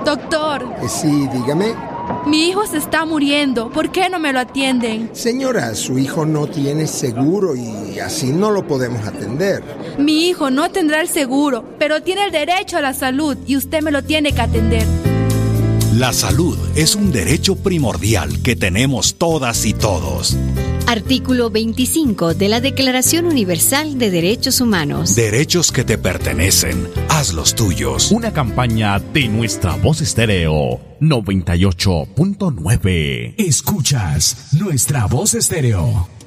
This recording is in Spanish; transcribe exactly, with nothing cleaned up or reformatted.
Doctor. Eh, sí, dígame. Mi hijo se está muriendo. ¿Por qué no me lo atienden? Señora, su hijo no tiene seguro y así no lo podemos atender. Mi hijo no tendrá el seguro, pero tiene el derecho a la salud y usted me lo tiene que atender. La salud es un derecho primordial que tenemos todas y todos. Artículo veinticinco de la Declaración Universal de Derechos Humanos. Derechos que te pertenecen. Haz los tuyos. Una campaña de Nuestra Voz Estéreo noventa y ocho punto nueve. Escuchas Nuestra Voz Estéreo.